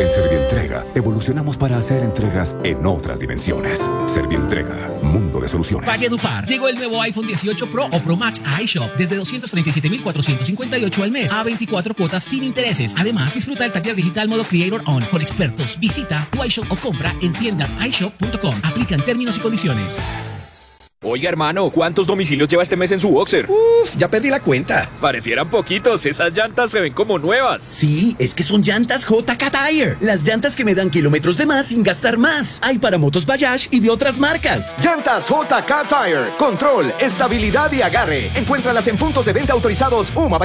En Servientrega, evolucionamos para hacer entregas en otras dimensiones. Servientrega, mundo de soluciones. Valledupar, llegó el nuevo iPhone 18 Pro o Pro Max a iShop desde 237.458 al mes a 24 cuotas sin intereses. Además, disfruta del taller digital modo Creator On con expertos. Visita tu iShop o compra en tiendas iShop.com. Aplican términos y condiciones. Oiga, hermano, ¿cuántos domicilios lleva este mes en su Boxer? Ya perdí la cuenta. Parecieran poquitos, esas llantas se ven como nuevas. Sí, es que son llantas JK Tire. Las llantas que me dan kilómetros de más sin gastar más. Hay para motos Bayash y de otras marcas. Llantas JK Tire. Control, estabilidad y agarre. Encuéntralas en puntos de venta autorizados UMA.